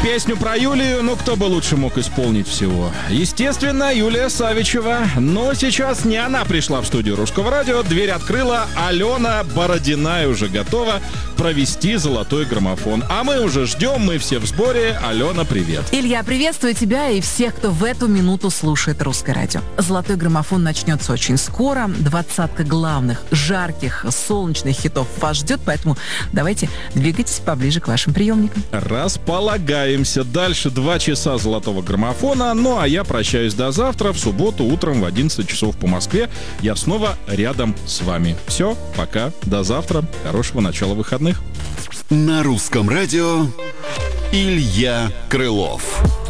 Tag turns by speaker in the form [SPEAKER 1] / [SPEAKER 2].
[SPEAKER 1] Песню про Юлию, ну кто бы лучше мог исполнить всего? Естественно, Юлия Савичева. Но сейчас не она пришла в студию Русского радио. Дверь открыла Алена Бородина и уже готова провести золотой граммофон. А мы уже ждем, мы все в сборе. Алена, привет.
[SPEAKER 2] Илья, приветствую тебя и всех, кто в эту минуту слушает Русское радио. Золотой граммофон начнется очень скоро. 20 главных, жарких, солнечных хитов вас ждет, поэтому давайте двигайтесь поближе к вашим приемникам.
[SPEAKER 1] Располагаемся. Дальше 2 часа золотого граммофона. Ну, а я прощаюсь до завтра. В субботу утром в 11 часов по Москве. Я снова рядом с вами. Все, пока, до завтра. Хорошего начала выходных.
[SPEAKER 3] На Русском радио Илья Крылов.